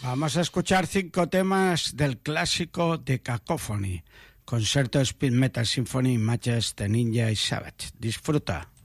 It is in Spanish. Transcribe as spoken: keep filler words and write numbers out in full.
Vamos a escuchar cinco temas del clásico de Cacophony, Concerto Speed Metal Symphony, Majesty, Ninja y Savage. Disfruta.